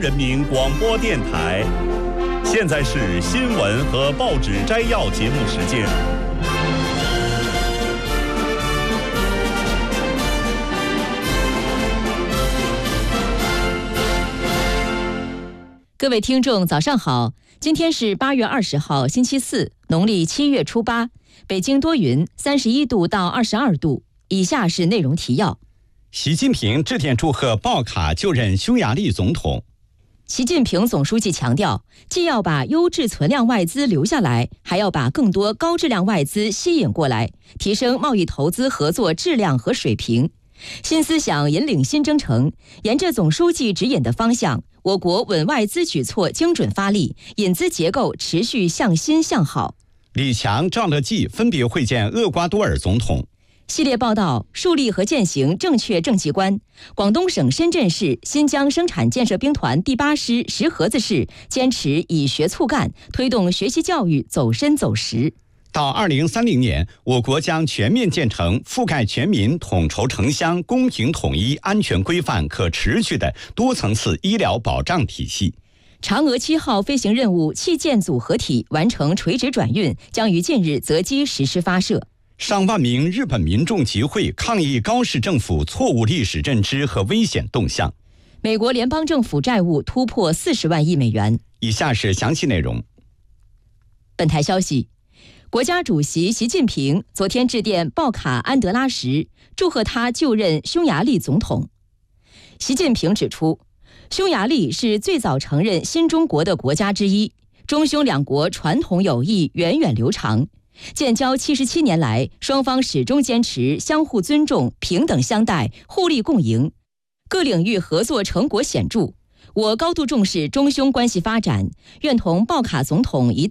人民广播电台，现在是新闻和报纸摘要节目时间。 各位听众早上好，今天是8月20号星期四，农历7月初8，北京多云，31度到22度。以下是内容提要。 习近平致电祝贺鲍卡就任匈牙利总统。 习近平总书记强调，既要把优质存量外资留下来，还要把更多高质量外资吸引过来，提升贸易投资合作质量和水平。新思想引领新征程，沿着总书记指引的方向，我国稳外资举措精准发力，引资结构持续向新向好。 李强、赵乐际分别会见厄瓜多尔总统。 系列报道：树立和践行正确政绩观。广东省深圳市新疆生产建设兵团第8师石河子市坚持以学促干，推动学习教育走深走实。 到2030年，我国将全面建成覆盖全民、统筹城乡、公平统一、安全规范、可持续的多层次医疗保障体系。 嫦娥7号飞行任务器件组合体完成垂直转运，将于近日择机实施发射。 上万名日本民众集会抗议高市政府错误历史认知和危险动向。 美国联邦政府债务突破40万亿美元。 以下是详细内容。 本台消息，国家主席习近平昨天致电鲍卡安德拉什，祝贺他就任匈牙利总统。习近平指出，匈牙利是最早承认新中国的国家之一，中匈两国传统友谊源远流长。建交77年来，双方始终坚持相互尊重、平等相待、互利共赢，各领域合作成果显著。我高度重视中匈关系发展，愿同鲍卡总统一